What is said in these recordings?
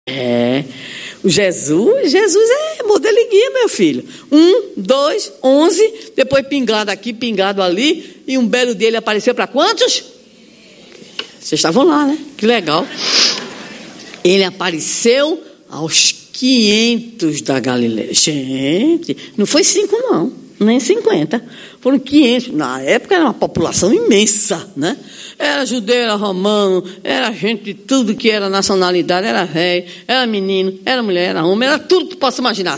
O Jesus é modeliguinha, meu filho. 1, 2, 11, depois pingado aqui, pingado ali, e um belo dia ele apareceu para quantos? Vocês estavam lá, né? Que legal. Ele apareceu aos 500 da Galileia. Gente, não foi 5 não, nem 50. Foram 500. Na época era uma população imensa, né? Era judeu, era romano, era gente de tudo que era nacionalidade, era rei, era menino, era mulher, era homem, era tudo que possa imaginar.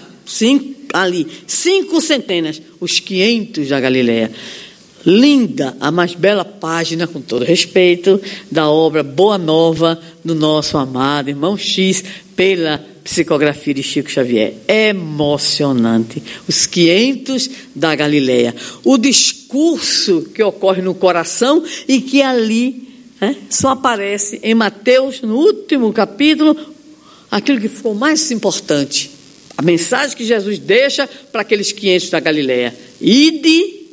5 centenas, os 500 da Galileia. Linda, a mais bela página, com todo respeito, da obra Boa Nova do nosso amado irmão X, pela psicografia de Chico Xavier. Emocionante. Os 500 da Galileia. O discurso que ocorre no coração e que ali só aparece em Mateus, no último capítulo, aquilo que ficou mais importante. A mensagem que Jesus deixa para aqueles 500 da Galileia. Ide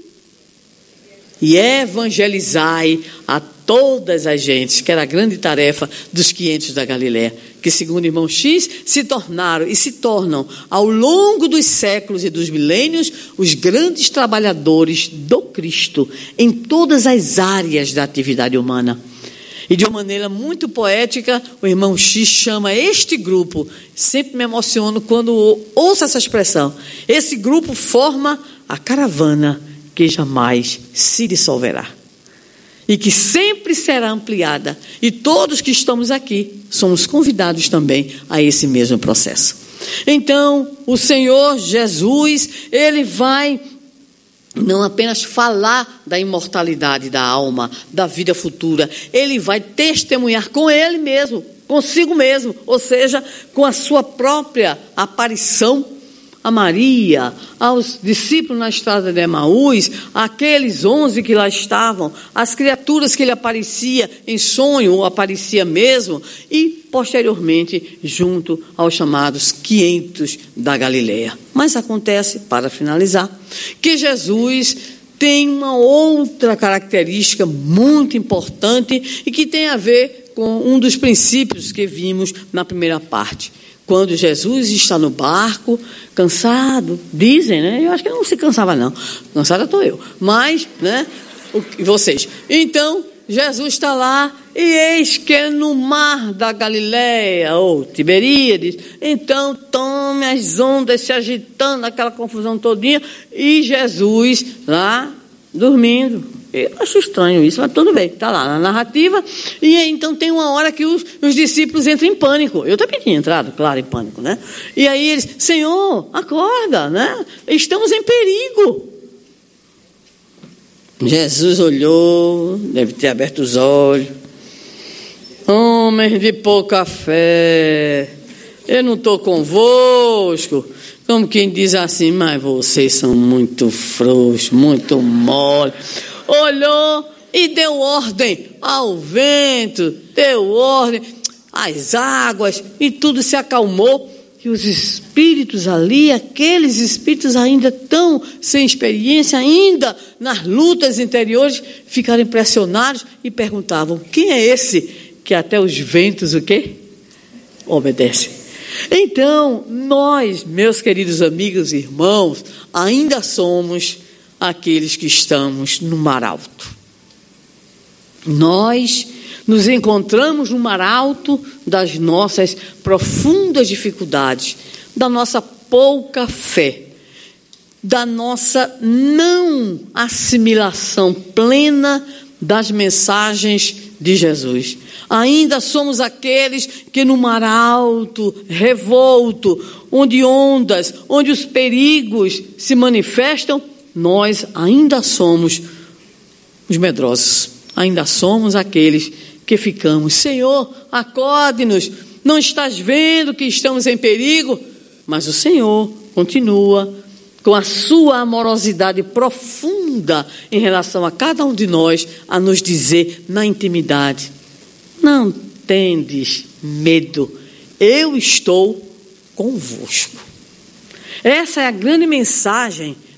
e evangelizai a todas as gentes, que era a grande tarefa dos 500 da Galileia, que segundo o irmão X, se tornaram e se tornam, ao longo dos séculos e dos milênios, os grandes trabalhadores do Cristo, em todas as áreas da atividade humana. E de uma maneira muito poética, o irmão X chama este grupo, sempre me emociono quando ouço essa expressão, esse grupo forma a caravana que jamais se dissolverá e que sempre será ampliada, e todos que estamos aqui somos convidados também a esse mesmo processo. Então, o Senhor Jesus, Ele vai não apenas falar da imortalidade da alma, da vida futura, Ele vai testemunhar com Ele mesmo, consigo mesmo, ou seja, com a sua própria aparição a Maria, aos discípulos na estrada de Emaús, aqueles 11 que lá estavam, as criaturas que ele aparecia em sonho, ou aparecia mesmo, e posteriormente junto aos chamados 500 da Galileia. Mas acontece, para finalizar, que Jesus tem uma outra característica muito importante e que tem a ver com um dos princípios que vimos na primeira parte. Quando Jesus está no barco, cansado, dizem, né? Eu acho que ele não se cansava, não. Cansado estou eu. Mas, né? Vocês. Então, Jesus está lá e eis que no mar da Galileia, ou Tiberíades, então tome as ondas se agitando, aquela confusão todinha, e Jesus lá dormindo. Eu acho estranho isso, mas tudo bem, está lá na narrativa. E então tem uma hora que os discípulos entram em pânico. Eu também tinha entrado, claro, em pânico, né? E aí eles, Senhor, acorda, né? Estamos em perigo. Jesus olhou, deve ter aberto os olhos. Homens de pouca fé, eu não estou convosco. Como quem diz assim, mas vocês são muito frouxos, muito mole. Olhou e deu ordem ao vento, deu ordem às águas, e tudo se acalmou. E os espíritos ali, aqueles espíritos ainda tão sem experiência, ainda nas lutas interiores, ficaram impressionados e perguntavam, quem é esse que até os ventos o quê? Obedecem. Então, nós, meus queridos amigos e irmãos, ainda somos aqueles que estamos no mar alto. Nós nos encontramos no mar alto das nossas profundas dificuldades, da nossa pouca fé, da nossa não assimilação plena das mensagens de Jesus. Ainda somos aqueles que no mar alto, revolto, onde ondas, onde os perigos se manifestam, nós ainda somos os medrosos, ainda somos aqueles que ficamos, Senhor, acorde-nos, não estás vendo que estamos em perigo? Mas o Senhor continua com a sua amorosidade profunda em relação a cada um de nós, a nos dizer na intimidade, não tendes medo, eu estou convosco. Essa é a grande mensagem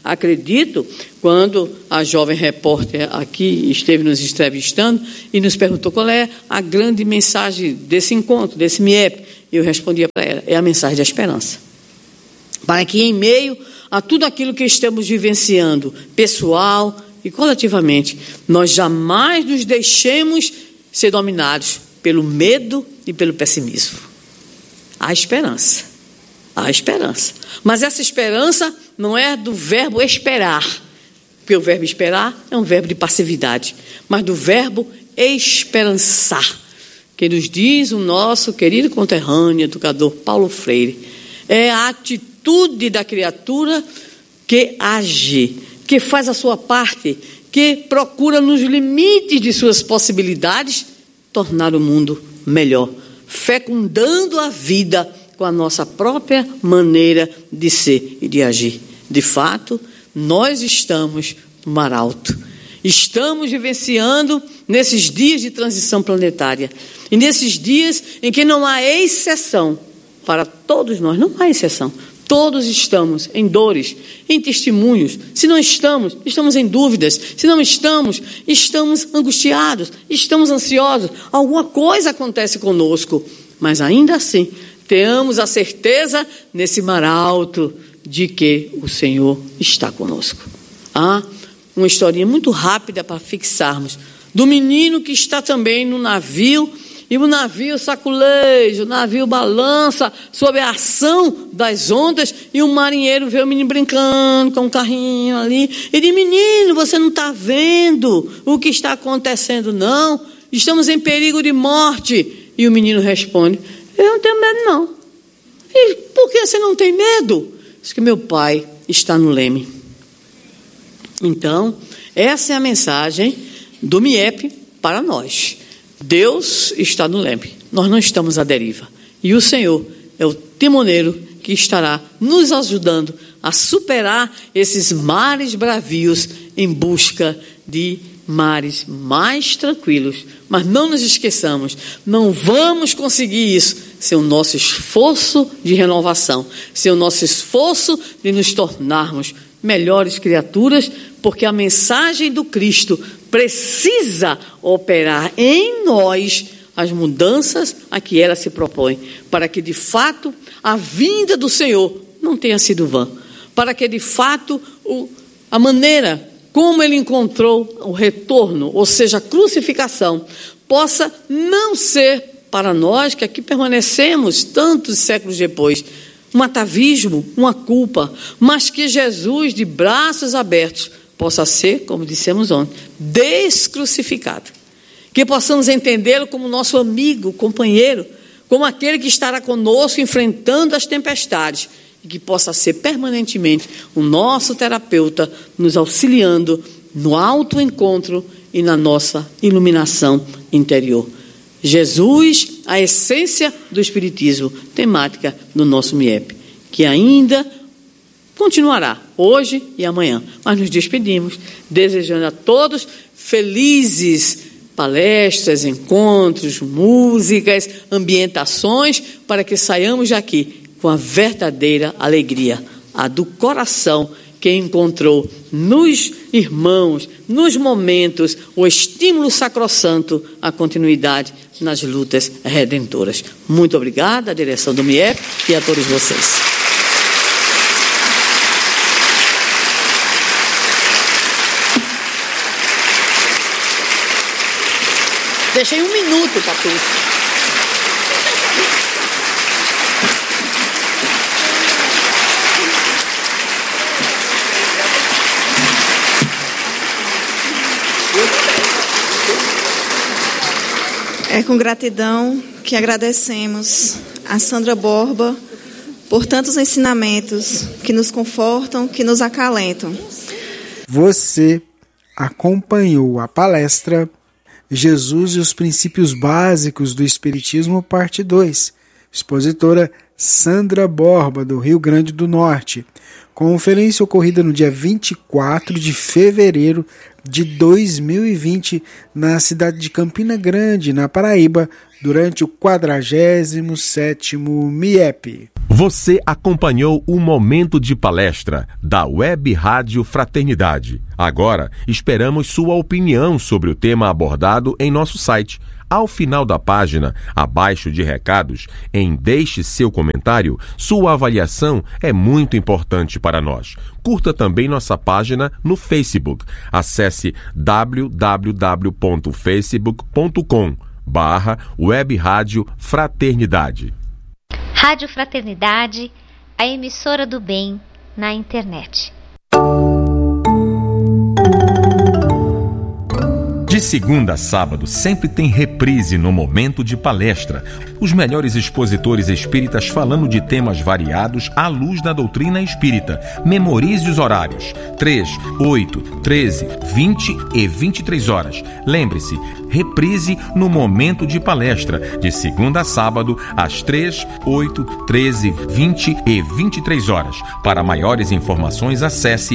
Acredito, quando a jovem repórter aqui esteve nos entrevistando e nos perguntou qual é a grande mensagem desse encontro, desse MIEP, eu respondia para ela, é a mensagem da esperança. Para que em meio a tudo aquilo que estamos vivenciando, pessoal e coletivamente, nós jamais nos deixemos ser dominados pelo medo e pelo pessimismo. Há esperança. Há esperança. Mas essa esperança não é do verbo esperar, porque o verbo esperar é um verbo de passividade, mas do verbo esperançar, que nos diz o nosso querido conterrâneo, educador Paulo Freire. É a atitude da criatura que age, que faz a sua parte, que procura nos limites de suas possibilidades tornar o mundo melhor, fecundando a vida com a nossa própria maneira de ser e de agir. De fato, nós estamos no mar alto. Estamos vivenciando nesses dias de transição planetária. E nesses dias em que não há exceção, para todos nós, não há exceção. Todos estamos em dores, em testemunhos. Se não estamos, estamos em dúvidas. Se não estamos, estamos angustiados, estamos ansiosos. Alguma coisa acontece conosco. Mas ainda assim, tenhamos a certeza nesse mar alto de que o Senhor está conosco. Há uma historinha muito rápida para fixarmos, do menino que está também no navio, e o navio saculeja, o navio balança sob a ação das ondas, e o marinheiro vê o menino brincando com um carrinho ali, e diz: menino, você não está vendo o que está acontecendo, não? Estamos em perigo de morte. E o menino responde: eu não tenho medo, não. E por que você não tem medo? Diz que meu pai está no leme. Então, essa é a mensagem do MIEP para nós. Deus está no leme, nós não estamos à deriva. E o Senhor é o timoneiro que estará nos ajudando a superar esses mares bravios em busca de mares mais tranquilos. Mas não nos esqueçamos, não vamos conseguir isso sem o nosso esforço de renovação, sem o nosso esforço de nos tornarmos melhores criaturas, porque a mensagem do Cristo precisa operar em nós as mudanças a que ela se propõe, para que de fato a vinda do Senhor não tenha sido vã, para que de fato a maneira como ele encontrou o retorno, ou seja, a crucificação, possa não ser para nós que aqui permanecemos tantos séculos depois um atavismo, uma culpa, mas que Jesus, de braços abertos, possa ser, como dissemos ontem, descrucificado. Que possamos entendê-lo como nosso amigo, companheiro, como aquele que estará conosco enfrentando as tempestades, e que possa ser permanentemente o nosso terapeuta, nos auxiliando no autoencontro e na nossa iluminação interior. Jesus, a essência do Espiritismo, temática do nosso MIEP, que ainda continuará hoje e amanhã. Mas nos despedimos, desejando a todos felizes palestras, encontros, músicas, ambientações, para que saiamos daqui com a verdadeira alegria, a do coração que encontrou nos irmãos, nos momentos, o estímulo sacrossanto à continuidade nas lutas redentoras. Muito obrigada à direção do MIEP e a todos vocês. Deixei 1 minuto para tudo. É com gratidão que agradecemos a Sandra Borba por tantos ensinamentos que nos confortam, que nos acalentam. Você acompanhou a palestra Jesus e os Princípios Básicos do Espiritismo, parte 2, expositora Sandra Borba, do Rio Grande do Norte. Conferência ocorrida no dia 24 de fevereiro de 2020, na cidade de Campina Grande, na Paraíba, durante o 47º MIEP. Você acompanhou o Momento de Palestra da Web Rádio Fraternidade. Agora, esperamos sua opinião sobre o tema abordado em nosso site. Ao final da página, abaixo de recados, deixe seu comentário. Sua avaliação é muito importante para nós. Curta também nossa página no Facebook. Acesse www.facebook.com/Web Rádio Fraternidade. Rádio Fraternidade, a emissora do bem na internet. De segunda a sábado, sempre tem reprise no Momento de Palestra. Os melhores expositores espíritas falando de temas variados à luz da doutrina espírita. Memorize os horários: 3, 8, 13, 20 e 23 horas. Lembre-se, reprise no Momento de Palestra, de segunda a sábado, às 3, 8, 13, 20 e 23 horas. Para maiores informações, acesse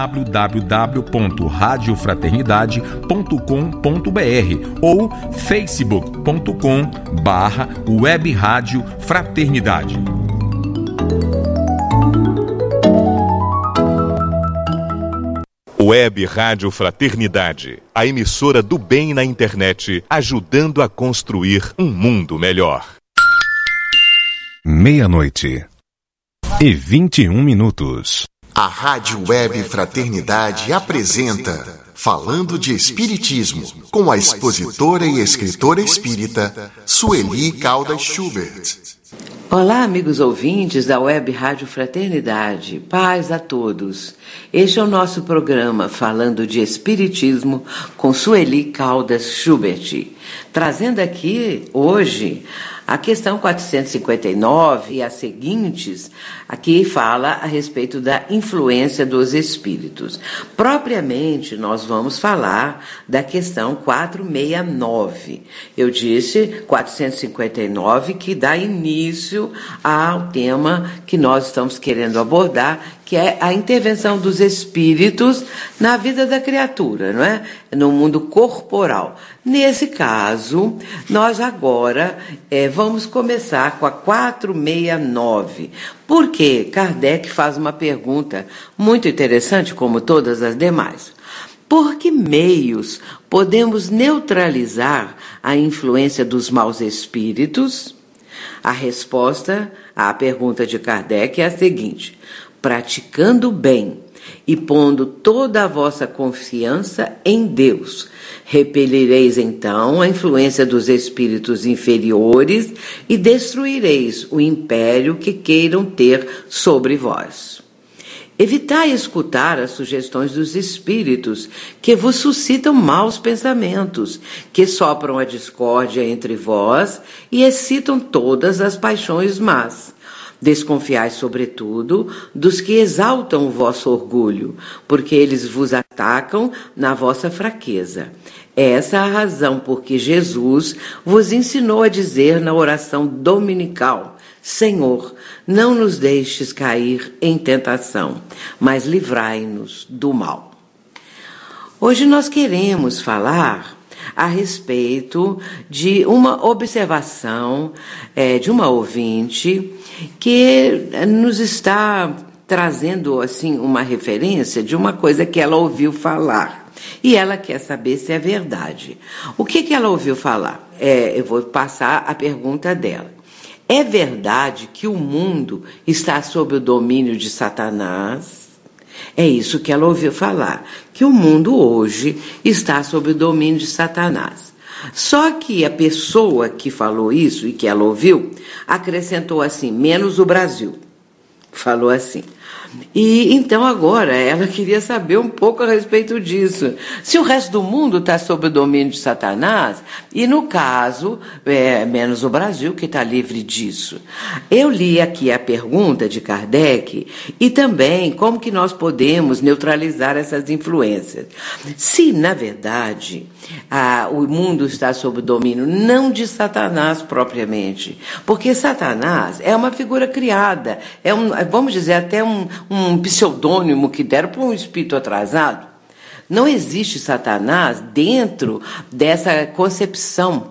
www.radiofraternidade.com.br ou facebook.com/Web Rádio Fraternidade. Web Rádio Fraternidade, a emissora do bem na internet, ajudando a construir um mundo melhor. 00:21. A Rádio Web Fraternidade apresenta Falando de Espiritismo, com a expositora e escritora espírita Sueli Caldas Schubert. Olá, amigos ouvintes da Web Rádio Fraternidade, paz a todos. Este é o nosso programa Falando de Espiritismo com Sueli Caldas Schubert, trazendo aqui hoje a questão 459 e as seguintes. Aqui fala a respeito da influência dos espíritos. Propriamente, nós vamos falar da questão 469. Eu disse 459, que dá início ao tema que nós estamos querendo abordar, que é a intervenção dos espíritos na vida da criatura, não é? No mundo corporal. Nesse caso, nós agora vamos começar com a 469. Porque Kardec faz uma pergunta muito interessante, como todas as demais. Por que meios podemos neutralizar a influência dos maus espíritos? A resposta à pergunta de Kardec é a seguinte: praticando o bem e pondo toda a vossa confiança em Deus, repelireis então a influência dos espíritos inferiores e destruireis o império que queiram ter sobre vós. Evitai escutar as sugestões dos espíritos que vos suscitam maus pensamentos, que sopram a discórdia entre vós e excitam todas as paixões más. Desconfiai, sobretudo, dos que exaltam o vosso orgulho, porque eles vos atacam na vossa fraqueza. Essa é a razão por que Jesus vos ensinou a dizer na oração dominical: Senhor, não nos deixes cair em tentação, mas livrai-nos do mal. Hoje nós queremos falar a respeito de uma observação de uma ouvinte que nos está trazendo assim uma referência de uma coisa que ela ouviu falar. E ela quer saber se é verdade. O que ela ouviu falar? Eu vou passar a pergunta dela. É verdade que o mundo está sob o domínio de Satanás? É isso que ela ouviu falar, que o mundo hoje está sob o domínio de Satanás. Só que a pessoa que falou isso e que ela ouviu, acrescentou assim, menos o Brasil. Falou assim. E então agora ela queria saber um pouco a respeito disso. Se o resto do mundo está sob o domínio de Satanás, e no caso, menos o Brasil, que está livre disso. Eu li aqui a pergunta de Kardec e também como que nós podemos neutralizar essas influências. Se, na verdade, o mundo está sob o domínio não de Satanás propriamente, porque Satanás é uma figura criada, vamos dizer, até um pseudônimo que deram para um espírito atrasado. Não existe Satanás dentro dessa concepção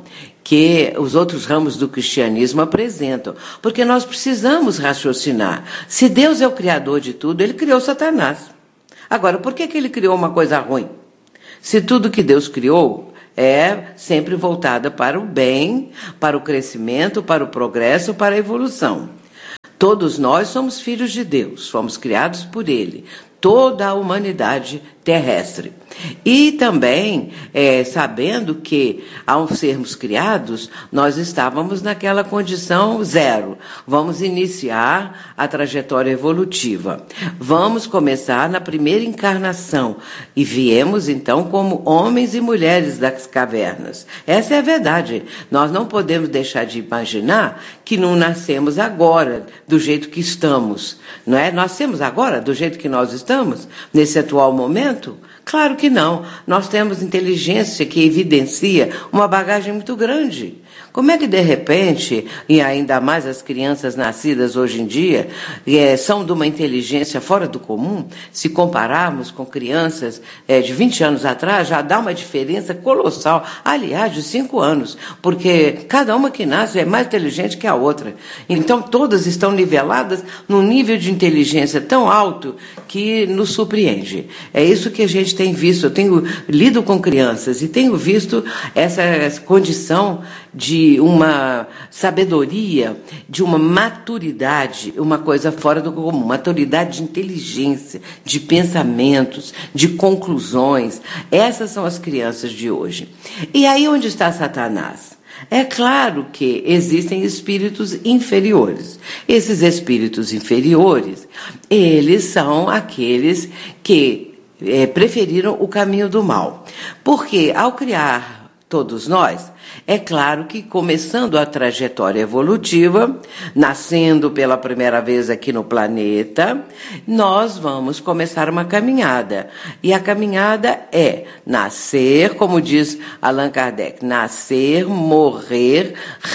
que os outros ramos do cristianismo apresentam. Porque nós precisamos raciocinar. Se Deus é o criador de tudo, ele criou Satanás. Agora, por que ele criou uma coisa ruim? Se tudo que Deus criou é sempre voltada para o bem, para o crescimento, para o progresso, para a evolução. Todos nós somos filhos de Deus, fomos criados por Ele, toda a humanidade terrestre. E também sabendo que, ao sermos criados, nós estávamos naquela condição zero. Vamos iniciar a trajetória evolutiva. Vamos começar na primeira encarnação. E viemos, então, como homens e mulheres das cavernas. Essa é a verdade. Nós não podemos deixar de imaginar que não nascemos agora do jeito que estamos. Não é? Nascemos agora do jeito que nós estamos, nesse atual momento? Claro que não. Nós temos inteligência que evidencia uma bagagem muito grande. Como é que, de repente, e ainda mais as crianças nascidas hoje em dia, são de uma inteligência fora do comum? Se compararmos com crianças de 20 anos atrás, já dá uma diferença colossal. Aliás, de 5 anos, porque cada uma que nasce é mais inteligente que a outra. Então, todas estão niveladas num nível de inteligência tão alto que nos surpreende. É isso que a gente tem visto. Eu tenho lido com crianças e tenho visto essa condição de uma sabedoria, de uma maturidade, uma coisa fora do comum, maturidade de inteligência, de pensamentos, de conclusões. Essas são as crianças de hoje. E aí onde está Satanás? É claro que existem espíritos inferiores. Esses espíritos inferiores, eles são aqueles que preferiram o caminho do mal. Porque ao criar todos nós, é claro que começando a trajetória evolutiva, nascendo pela primeira vez aqui no planeta, nós vamos começar uma caminhada. E a caminhada é nascer, como diz Allan Kardec, nascer, morrer,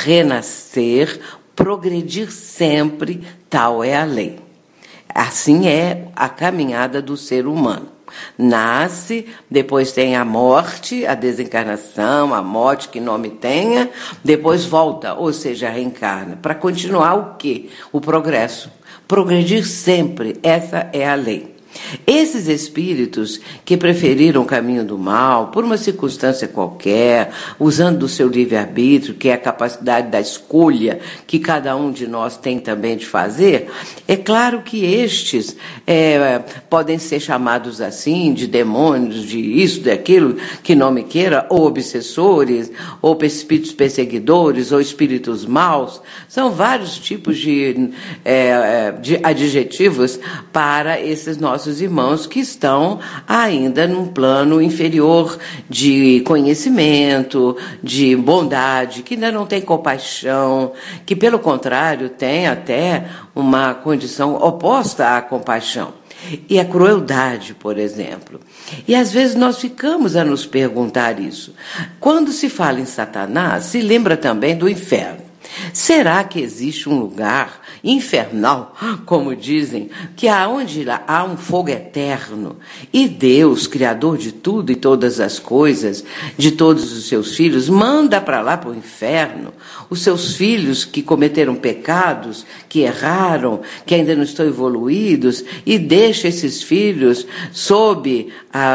renascer, progredir sempre, tal é a lei. Assim é a caminhada do ser humano. Nasce, depois tem a morte, a desencarnação, a morte, que nome tenha, depois volta, ou seja, reencarna, para continuar o quê? O progresso. Progredir sempre, essa é a lei. Esses espíritos que preferiram o caminho do mal, por uma circunstância qualquer, usando do seu livre-arbítrio, que é a capacidade da escolha que cada um de nós tem também de fazer, é claro que estes podem ser chamados assim, de demônios, de isso, daquilo, que nome queira, ou obsessores, ou espíritos perseguidores, ou espíritos maus. São vários tipos de adjetivos para esses nossos irmãos que estão ainda num plano inferior de conhecimento, de bondade, que ainda não tem compaixão, que, pelo contrário, tem até uma condição oposta à compaixão. E a crueldade, por exemplo. E às vezes nós ficamos a nos perguntar isso. Quando se fala em Satanás, se lembra também do inferno. Será que existe um lugar infernal, como dizem, que aonde há um fogo eterno e Deus, Criador de tudo e todas as coisas, de todos os seus filhos, manda para lá, para o inferno, os seus filhos que cometeram pecados, que erraram, que ainda não estão evoluídos, e deixa esses filhos sob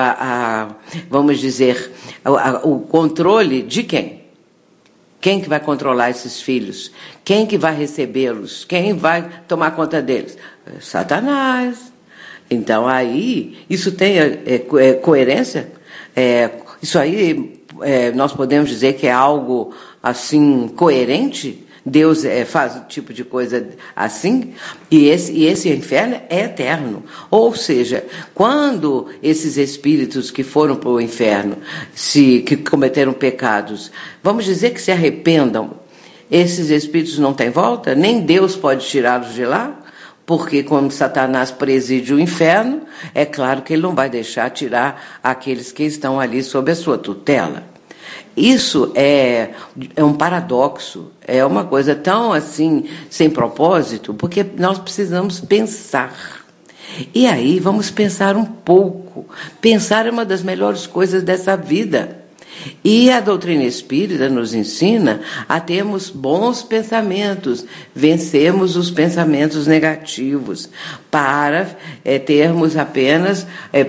vamos dizer, o controle de quem? Quem que vai controlar esses filhos? Quem que vai recebê-los? Quem vai tomar conta deles? Satanás. Então, aí, isso tem coerência? Isso aí, nós podemos dizer que é algo, assim, coerente? Deus faz o tipo de coisa assim, e esse inferno é eterno. Ou seja, quando esses espíritos que foram para o inferno, que cometeram pecados, vamos dizer que se arrependam, esses espíritos não têm volta? Nem Deus pode tirá-los de lá? Porque, como Satanás preside o inferno, é claro que ele não vai deixar tirar aqueles que estão ali sob a sua tutela. Isso é um paradoxo, é uma coisa tão assim, sem propósito, porque nós precisamos pensar. E aí vamos pensar um pouco. Pensar é uma das melhores coisas dessa vida. E a doutrina espírita nos ensina a termos bons pensamentos, vencermos os pensamentos negativos, para termos apenas,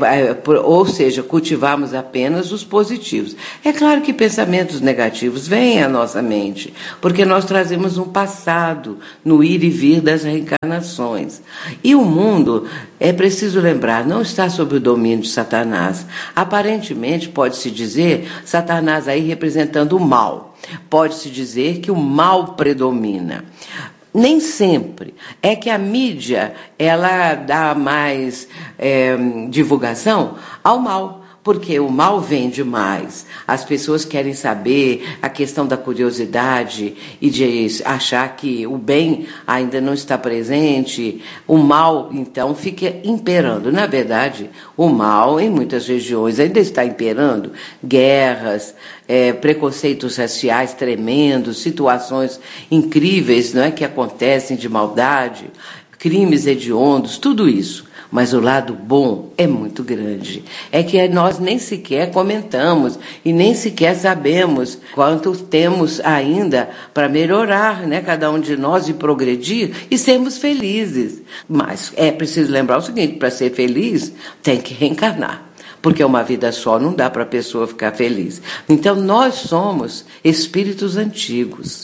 ou seja, cultivarmos apenas os positivos. É claro que pensamentos negativos vêm à nossa mente, porque nós trazemos um passado no ir e vir das reencarnações. E o mundo, é preciso lembrar, não está sob o domínio de Satanás. Aparentemente, pode-se dizer, Satanás aí representando o mal. Pode-se dizer que o mal predomina. Nem sempre. É que a mídia, ela dá mais divulgação ao mal, porque o mal vende mais. As pessoas querem saber, a questão da curiosidade e de achar que o bem ainda não está presente. O mal, então, fica imperando. Na verdade, o mal, em muitas regiões, ainda está imperando. Guerras, preconceitos raciais tremendos, situações incríveis, não é, que acontecem de maldade, crimes hediondos, tudo isso. Mas o lado bom é muito grande. É que nós nem sequer comentamos e nem sequer sabemos quanto temos ainda para melhorar, né, cada um de nós, e progredir e sermos felizes. Mas é preciso lembrar o seguinte, para ser feliz tem que reencarnar. Porque uma vida só não dá para a pessoa ficar feliz. Então, nós somos espíritos antigos.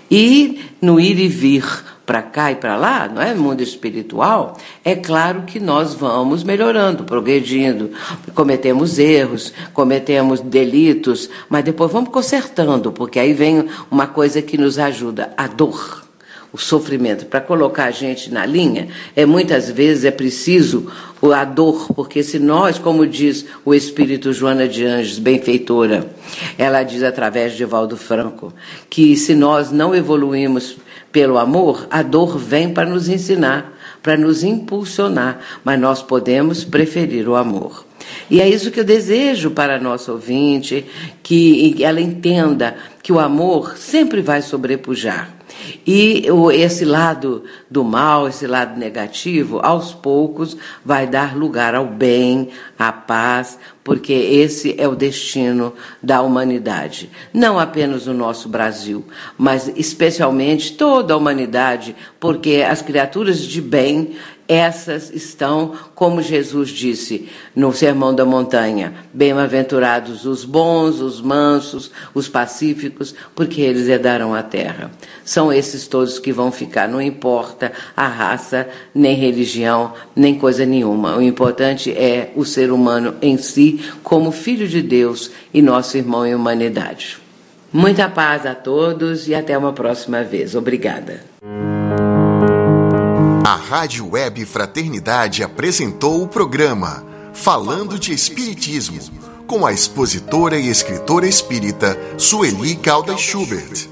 E no ir e vir para cá e para lá, não é? Mundo espiritual, é claro que nós vamos melhorando, progredindo, cometemos erros, cometemos delitos, mas depois vamos consertando, porque aí vem uma coisa que nos ajuda, a dor. O sofrimento, para colocar a gente na linha, muitas vezes é preciso a dor, porque se nós, como diz o espírito Joana de Anjos, benfeitora, ela diz através de Divaldo Franco, que se nós não evoluímos pelo amor, a dor vem para nos ensinar, para nos impulsionar, mas nós podemos preferir o amor. E é isso que eu desejo para a nossa ouvinte, que ela entenda que o amor sempre vai sobrepujar. E esse lado do mal, esse lado negativo, aos poucos vai dar lugar ao bem, à paz, porque esse é o destino da humanidade. Não apenas o nosso Brasil, mas especialmente toda a humanidade, porque as criaturas de bem, essas estão, como Jesus disse no Sermão da Montanha, bem-aventurados os bons, os mansos, os pacíficos, porque eles herdarão a terra. São esses todos que vão ficar, não importa a raça, nem religião, nem coisa nenhuma. O importante é o ser humano em si, como filho de Deus e nosso irmão em humanidade. Muita paz a todos e até uma próxima vez. Obrigada. A Rádio Web Fraternidade apresentou o programa Falando de Espiritismo, com a expositora e escritora espírita Sueli Caldas Schubert.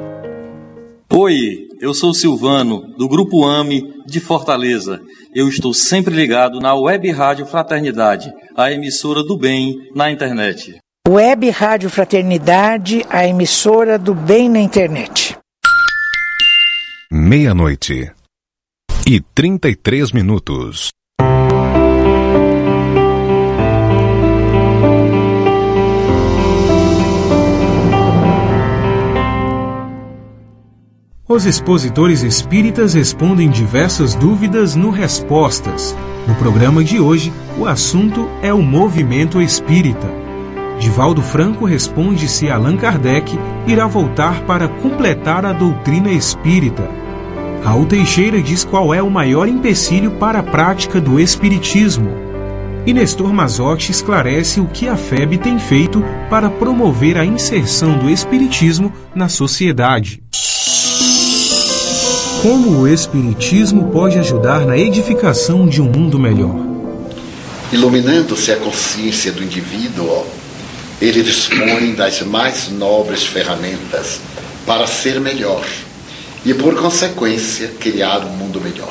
Oi, eu sou Silvano, do Grupo AME de Fortaleza. Eu estou sempre ligado na Web Rádio Fraternidade, a emissora do bem na internet. Web Rádio Fraternidade, a emissora do bem na internet. 00:33. Os expositores espíritas respondem diversas dúvidas no Respostas. No programa de hoje, o assunto é o movimento espírita. Divaldo Franco responde se Allan Kardec irá voltar para completar a doutrina espírita. Raul Teixeira diz qual é o maior empecilho para a prática do espiritismo. E Nestor Mazotti esclarece o que a FEB tem feito para promover a inserção do espiritismo na sociedade. Como o espiritismo pode ajudar na edificação de um mundo melhor? Iluminando-se a consciência do indivíduo, ele dispõe das mais nobres ferramentas para ser melhor e, por consequência, criar um mundo melhor.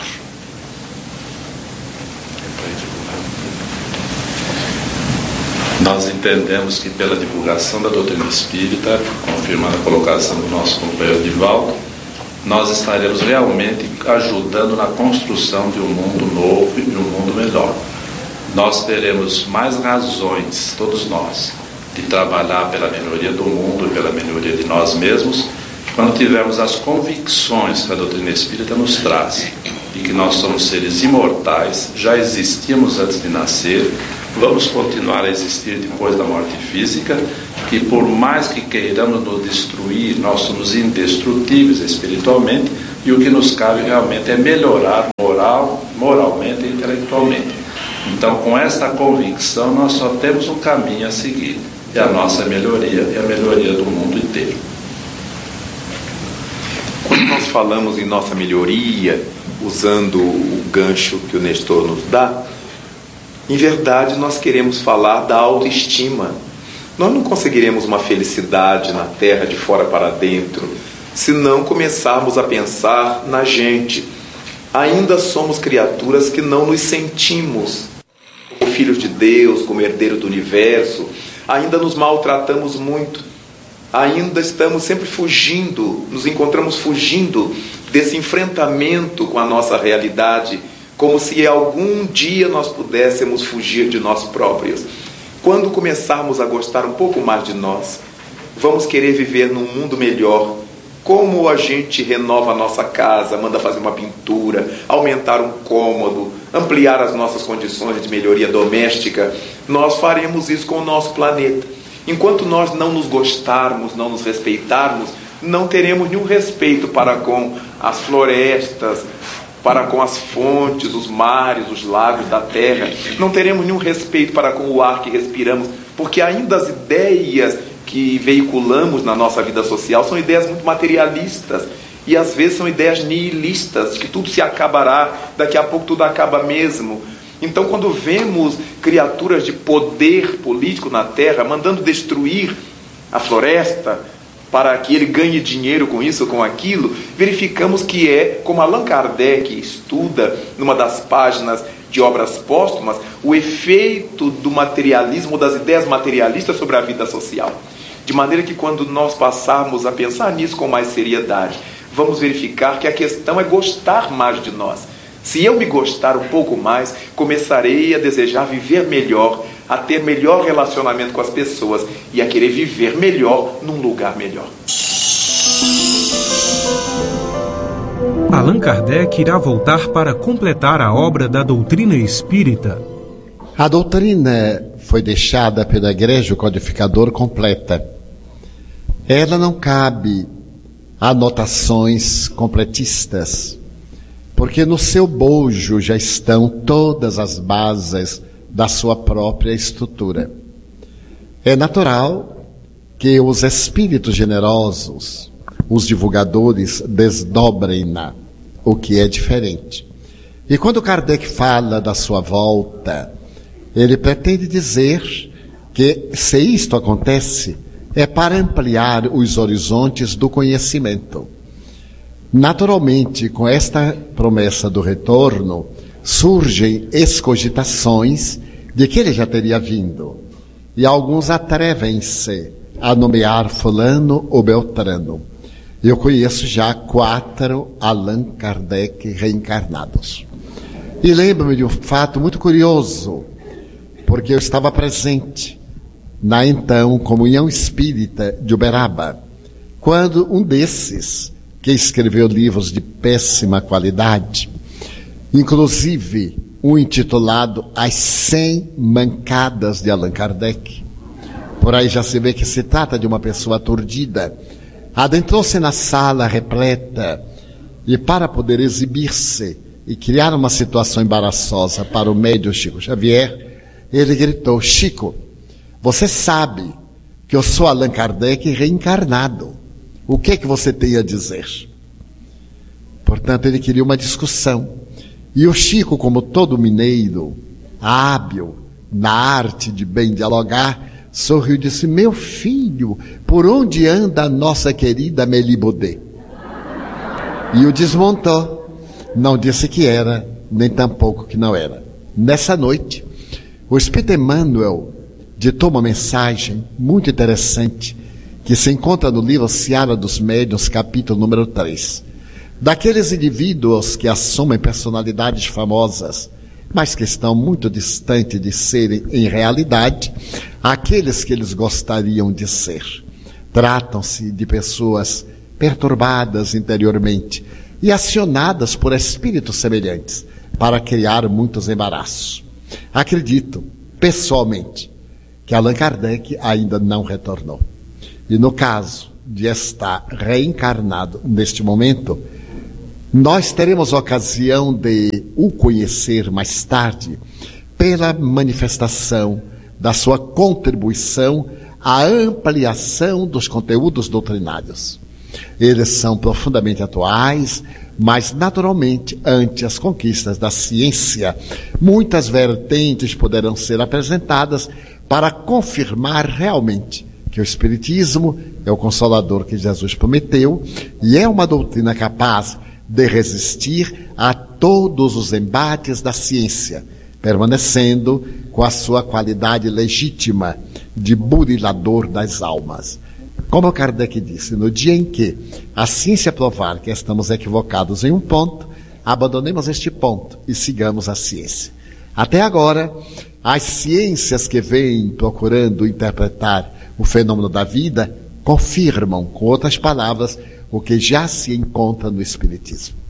Nós entendemos que pela divulgação da doutrina espírita, confirmando a colocação do nosso companheiro Divaldo, nós estaremos realmente ajudando na construção de um mundo novo e um mundo melhor. Nós teremos mais razões, todos nós, de trabalhar pela melhoria do mundo e pela melhoria de nós mesmos, quando tivermos as convicções que a doutrina espírita nos traz, de que nós somos seres imortais, já existíamos antes de nascer, vamos continuar a existir depois da morte física, que por mais que queiramos nos destruir, nós somos indestrutíveis espiritualmente, e o que nos cabe realmente é melhorar moralmente e intelectualmente. Então, com esta convicção, nós só temos um caminho a seguir, é a nossa melhoria e a melhoria do mundo inteiro. Quando nós falamos em nossa melhoria, usando o gancho que o Nestor nos dá, em verdade nós queremos falar da autoestima. Nós não conseguiremos uma felicidade na terra de fora para dentro se não começarmos a pensar na gente. Ainda somos criaturas que não nos sentimos como filhos de Deus, como herdeiros do universo. Ainda nos maltratamos muito. Ainda estamos sempre fugindo, nos encontramos fugindo desse enfrentamento com a nossa realidade, como se algum dia nós pudéssemos fugir de nós próprios. Quando começarmos a gostar um pouco mais de nós, vamos querer viver num mundo melhor. Como a gente renova a nossa casa, manda fazer uma pintura, aumentar um cômodo, ampliar as nossas condições de melhoria doméstica, nós faremos isso com o nosso planeta. Enquanto nós não nos gostarmos, não nos respeitarmos, não teremos nenhum respeito para com as florestas, para com as fontes, os mares, os lagos da terra. Não teremos nenhum respeito para com o ar que respiramos, porque ainda as ideias que veiculamos na nossa vida social são ideias muito materialistas e às vezes são ideias nihilistas, que tudo se acabará, daqui a pouco tudo acaba mesmo. Então, quando vemos criaturas de poder político na terra mandando destruir a floresta para que ele ganhe dinheiro com isso ou com aquilo, verificamos que é, como Allan Kardec estuda numa das páginas de Obras Póstumas, o efeito do materialismo, das ideias materialistas sobre a vida social. De maneira que quando nós passarmos a pensar nisso com mais seriedade, vamos verificar que a questão é gostar mais de nós. Se eu me gostar um pouco mais, começarei a desejar viver melhor, a ter melhor relacionamento com as pessoas e a querer viver melhor num lugar melhor. Allan Kardec irá voltar para completar a obra da doutrina espírita. A doutrina foi deixada pela Igreja Codificador completa. Ela não cabe anotações completistas, porque no seu bojo já estão todas as bases da sua própria estrutura. É natural que os espíritos generosos, os divulgadores, desdobrem-na, o que é diferente. E quando Kardec fala da sua volta, ele pretende dizer que, se isto acontece, é para ampliar os horizontes do conhecimento. Naturalmente, com esta promessa do retorno, surgem excogitações de que ele já teria vindo. E alguns atrevem-se a nomear fulano ou beltrano. Eu conheço já 4 Allan Kardec reencarnados. E lembro-me de um fato muito curioso, porque eu estava presente na então Comunhão Espírita de Uberaba, quando um desses, que escreveu livros de péssima qualidade, inclusive um intitulado As 100 Mancadas de Allan Kardec, por aí já se vê que se trata de uma pessoa aturdida, adentrou-se na sala repleta e, para poder exibir-se e criar uma situação embaraçosa para o médium Chico Xavier, ele gritou: Chico, você sabe que eu sou Allan Kardec reencarnado. O que é que você tem a dizer? Portanto, ele queria uma discussão. E o Chico, como todo mineiro, hábil na arte de bem dialogar, sorriu e disse: meu filho, por onde anda a nossa querida Melibodê? E o desmontou. Não disse que era, nem tampouco que não era. Nessa noite, o Espírito Emmanuel ditou uma mensagem muito interessante, que se encontra no livro Seara dos Médiuns, capítulo número 3. Daqueles indivíduos que assumem personalidades famosas, mas que estão muito distantes de serem, em realidade, aqueles que eles gostariam de ser. Tratam-se de pessoas perturbadas interiormente e acionadas por espíritos semelhantes para criar muitos embaraços. Acredito, pessoalmente, que Allan Kardec ainda não retornou. E no caso de estar reencarnado neste momento, nós teremos ocasião de o conhecer mais tarde pela manifestação da sua contribuição à ampliação dos conteúdos doutrinários. Eles são profundamente atuais, mas naturalmente, ante as conquistas da ciência, muitas vertentes poderão ser apresentadas para confirmar realmente que o Espiritismo é o Consolador que Jesus prometeu e é uma doutrina capaz de resistir a todos os embates da ciência, permanecendo com a sua qualidade legítima de burilador das almas. Como Kardec disse, no dia em que a ciência provar que estamos equivocados em um ponto, abandonemos este ponto e sigamos a ciência. Até agora, as ciências que vêm procurando interpretar o fenômeno da vida confirmam, com outras palavras, o que já se encontra no Espiritismo.